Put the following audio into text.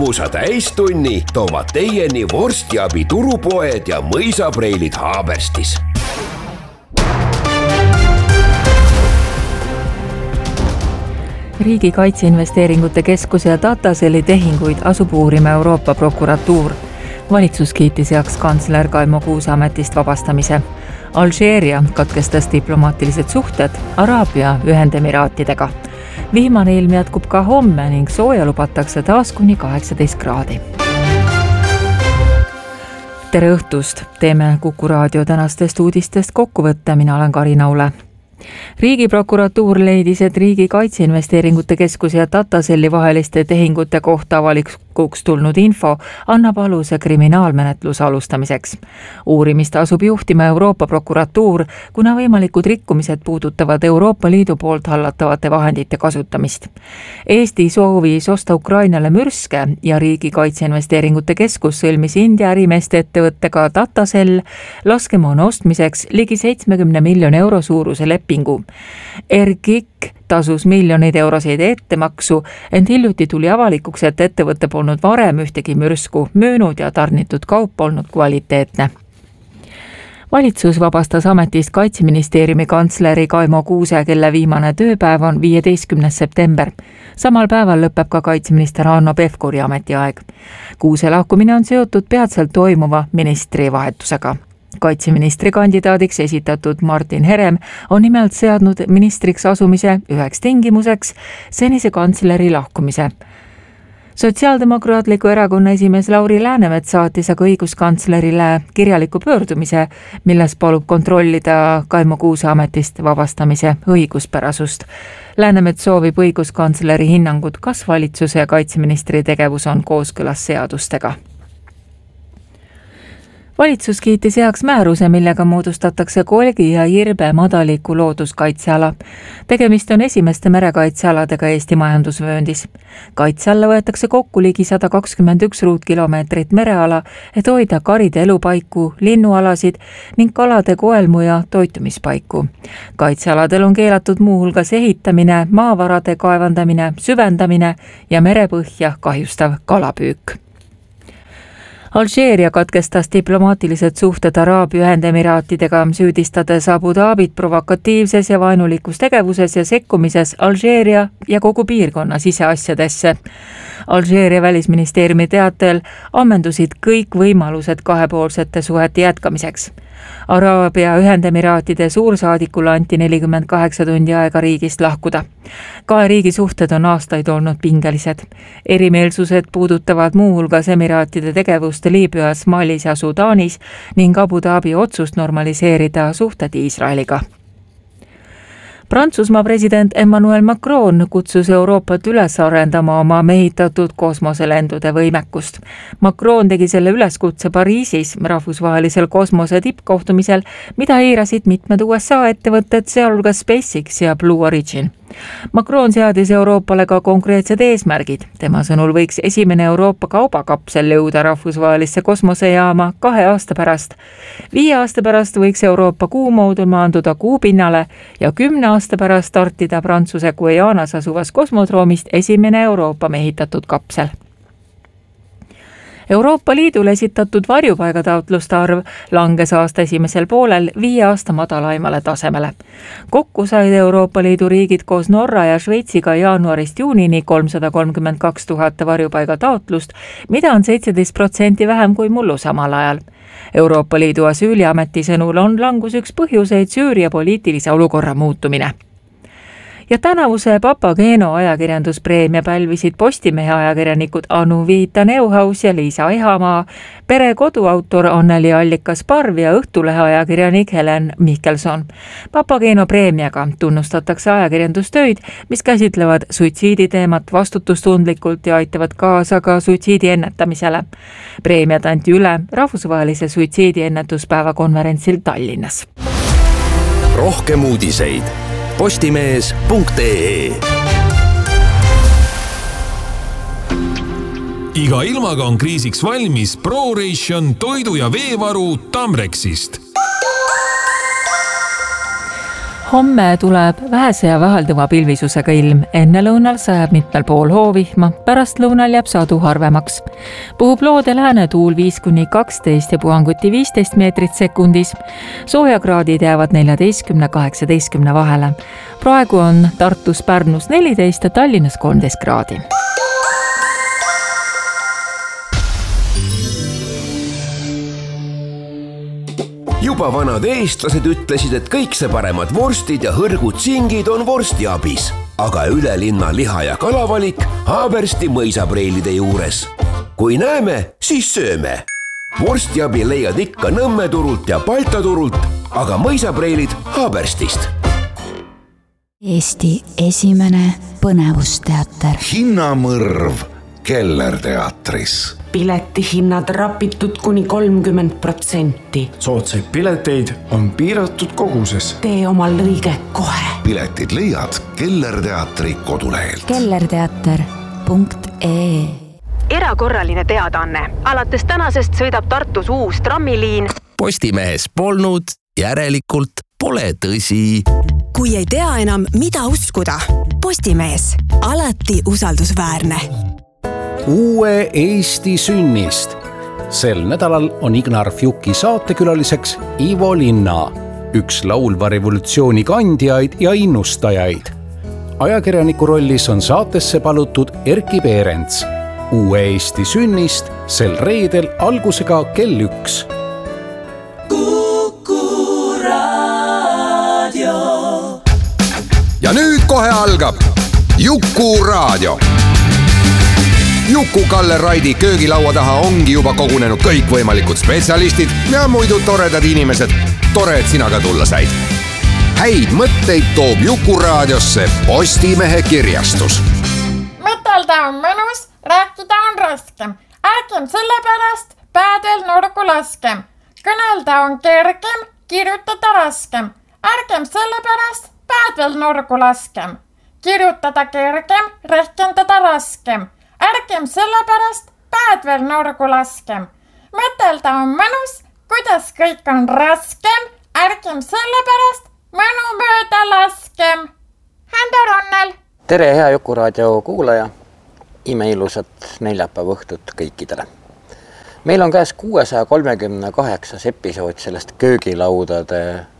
Hobusa täistunni toovad teieni vorstiabi turupoed ja mõisapreilid Haaberstis. Riigi Kaitseinvesteeringute Keskuse ja Datacelli tehinguid asub uurima Euroopa prokuratuur. Valitsus kiitis heaks kantsler Kaimo Kuuse ametist vabastamise. Alžeeria katkestas diplomaatilised suhted Araabia Ühendemiraatidega. Vihmane ilm jätkub ka homme ning sooja lubatakse taas kuni 18 kraadi. Tere õhtust! Teeme Kuku Raadio tänastest uudistest kokkuvõtte, mina olen Karin Aule. Riigiprokuratuur leidis, et Riigi Kaitseinvesteeringute Keskuse ja Datacelli vaheliste tehingute kohta avalikuks tulnud info annab aluse kriminaalmenetluse alustamiseks. Uurimist asub juhtima Euroopa prokuratuur, kuna võimalikud rikkumised puudutavad Euroopa Liidu poolt hallatavate vahendite kasutamist. Eesti soovis osta Ukrainale mürske ja Riigi Kaitseinvesteeringute Keskus sõlmis India ärimeeste ettevõttega Datacell laskemoona ostmiseks ligi 70 miljoni euro suuruse lepingu. RGIC tasus miljoneid euroseid ettemaksu, ent hiljuti tuli avalikuks, et ettevõtte polnud varem ühtegi mürsku müünud ja tarnitud kaup polnud kvaliteetne. Valitsus vabastas ametist Kaitseministeeriumi kantsleri Kaimo Kuuse, kelle viimane tööpäev on 15. september. Samal päeval lõpeb ka kaitseminister Hanno Pevkuri ametiaeg. Kuuse lahkumine on seotud peatselt toimuva ministri vahetusega. Kaitseministri kandidaadiks esitatud Martin Herem on nimelt seadnud ministriks asumise üheks tingimuseks senise kantsleri lahkumise. Sotsiaaldemokraatliku erakonna esimees Lauri Läänemets saatis aga õiguskantslerile kirjaliku pöördumise, milles palub kontrollida Kaimo Kuuse ametist vabastamise õiguspärasust. Läänemets soovib õiguskantsleri hinnangut, kas valitsuse ja kaitseministri tegevus on kooskõlas seadustega. Valitsus kiitis heaks määruse, millega moodustatakse Kolgi ja Irbe madaliku looduskaitseala. Tegemist on esimeste merekaitsealadega Eesti majandusvööndis. Kaitsealla võetakse kokku ligi 121 ruutkilomeetrit mereala, et hoida karide elupaiku, linnualasid ning kalade koelmu ja toitumispaiku. Kaitsealadel on keelatud muuhulgas ehitamine, maavarade kaevandamine, süvendamine ja merepõhja kahjustav kalapüük. Alžeeria katkestas diplomaatilised suhted Araabia Ühendemiraatidega, süüdistades Abu Dhabit provokatiivses ja vaenulikus tegevuses ja sekkumises Alžeeria ja kogu piirkonna siseasjadesse. Alžeeria välisministeeriumi teatel ammendusid kõik võimalused kahepoolsete suhete jätkamiseks. Araabia Ühendemiraatide suursaadikule anti 48 tundi aega riigist lahkuda. Kahe riigi suhted on aastaid olnud pingelised. Erimeelsused puudutavad muuhulgas emiraatide tegevust Liibüas, Malis ja Sudaanis ning Abu Dhabi otsust normaliseerida suhted Iisraeliga. Prantsusmaa president Emmanuel Macron kutsus Euroopat üles arendama oma mehitatud kosmoselendude võimekust. Macron tegi selle üleskutse Pariisis rahvusvahelisel kosmose tippkohtumisel, mida eirasid mitmed USA ettevõtted, sealhulgas SpaceX ja Blue Origin. Macron seadis Euroopale ka konkreetsed eesmärgid. Tema sõnul võiks esimene Euroopa kaubakapsel jõuda rahvusvahelisse kosmosejaama 2 aasta pärast. 5 aasta pärast võiks Euroopa kuumoodul maanduda kuupinnale ja 10 aasta pärast startida Prantsuse Guyanas asuvas kosmodroomist esimene Euroopa mehitatud kapsel. Euroopa Liidule esitatud varjupaigataotluste arv langes aasta esimesel poolel 5 aasta madalaimale tasemele. Kokku said Euroopa Liidu riigid koos Norra ja Šveitsiga jaanuarist juunini 332 000 varjupaigataotlust, mida on 17% vähem kui mullu samal ajal. Euroopa Liidu asüüliameti sõnul on langus üks põhjuseid Süüria poliitilise olukorra muutumine. Ja tänavuse Papageno ajakirjanduspreemia pälvisid Postimehe ajakirjanikud Anu Viita Neuhaus ja Liisa Ehamaa, Pere koduautor Anneli Allikas-Parv ja Õhtulehe ajakirjanik Helen Mihkelson. Papageno preemiaga tunnustatakse ajakirjandustöid, mis käsitlevad suitsiiditeemat vastutustundlikult ja aitavad kaasa ka suitsiidi ennetamisele. Preemiad anti üle rahvusvahelise suitsiidiennetuspäeva konverentsil Tallinnas. Rohkem uudiseid postimees.ee. Iga ilmaga on kriisiks valmis ProRation toidu- ja veevaru Tamrexist. Homme tuleb vähese ja vahelduva pilvisusega ilm, enne lõunal sajab mitmel pool hoovihma, pärast lõunal jääb sadu harvemaks. Puhub loode lääne tuul 5–12 ja puhanguti 15 meetrit sekundis. Soojakraadid jäävad 14–18 vahele. Praegu on Tartus, Pärnus 14 ja Tallinnas 13 kraadi. Juba vanad eestlased ütlesid, et kõik see paremad vorstid ja hõrgud singid on vorstiabis, aga üle linna liha- ja kalavalik Haabersti mõisapreilide juures. Kui näeme, siis sööme. Vorstiabi leiad ikka Nõmme turult ja Balta turult, aga mõisapreilid Haaberstist. Eesti esimene põnevusteater. Hinnamõrv Kellerteatris. Piletihinnad rapitud kuni 30%. Soodsaid pileteid on piiratud koguses. Tee omal lõige kohe. Piletid leiad Kellerteatri kodulehelt. kellerteater.ee. Erakorraline teadaanne. Alates tänasest sõidab Tartus uus trammiliin. Postimehes polnud, järelikult pole tõsi. Kui ei tea enam, mida uskuda. Postimees. Alati usaldusväärne. Uue Eesti sünnist. Sel nädalal on Ignar Fjuki saatekülaliseks Ivo Linna, üks laulva revolutsiooni kandjaid ja innustajaid. Ajakirjaniku rollis on saatesse palutud Erki Peerents. Uue Eesti sünnist sel reedel algusega kell 1. Kuku Raadio. Ja nüüd kohe algab Juku Raadio. Juku-Kalle Raidi köögilaua taha ongi juba kogunenud kõikvõimalikud spetsialistid ja muidu toredad inimesed. Tore, et sina ka tulla said. Häid mõtteid toob Juku Raadiosse Postimehe kirjastus. Mõtelda on mõnus, rääkida on raskem. Ärgem sellepärast päädel nurgu laskem. Kõnelda on kergem, kirjutada raskem. Ärgem sellepärast päädel nurgu laskem. Kirjutada kergem, rehkendada raskem. Ärgem sellepärast päädvel nurgu laskem. Mõtelda on mõnus, kuidas kõik on raskem. Ärgem sellepärast mõnu mööda laskem. Hända Ronnel. Tere, hea Juku Raadio kuulaja. Imeilusat neljapäeva õhtut kõikidele. Meil on käes 638 episood sellest köögilaudade